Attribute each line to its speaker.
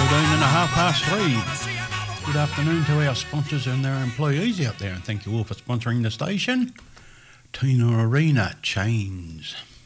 Speaker 1: and a half past 3. Good afternoon to our sponsors and their employees out there, and thank you all for sponsoring the station. Tina Arena, Chains.